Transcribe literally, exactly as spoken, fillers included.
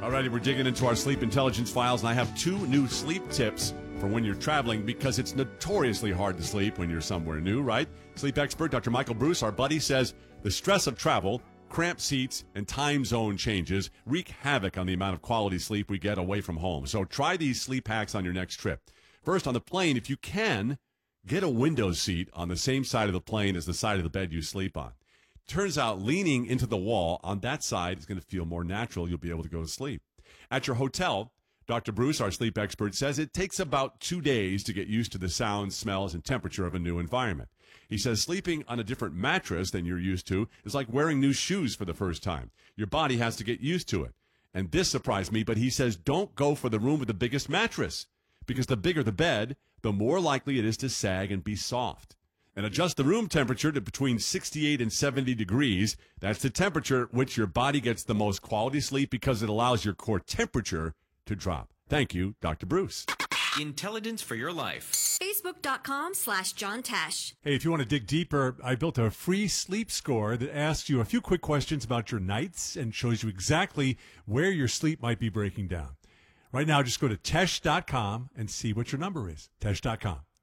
All righty, we're digging into our sleep intelligence files, and I have two new sleep tips for when you're traveling because it's notoriously hard to sleep when you're somewhere new, right? Sleep expert Doctor Michael Bruce, our buddy, says the stress of travel, cramped seats, and time zone changes wreak havoc on the amount of quality sleep we get away from home. So try these sleep hacks on your next trip. First, on the plane, if you can, get a window seat on the same side of the plane as the side of the bed you sleep on. Turns out leaning into the wall on that side is going to feel more natural. You'll be able to go to sleep. At your hotel, Doctor Bruce, our sleep expert, says it takes about two days to get used to the sounds, smells, and temperature of a new environment. He says sleeping on a different mattress than you're used to is like wearing new shoes for the first time. Your body has to get used to it. And this surprised me, but he says don't go for the room with the biggest mattress because the bigger the bed, the more likely it is to sag and be soft. And adjust the room temperature to between sixty-eight and seventy degrees. That's the temperature at which your body gets the most quality sleep because it allows your core temperature to drop. Thank you, Doctor Bruce. Intelligence for your life. Facebook.com slash John Tesh. Hey, if you want to dig deeper, I built a free sleep score that asks you a few quick questions about your nights and shows you exactly where your sleep might be breaking down. Right now, just go to Tesh dot com and see what your number is. Tesh dot com.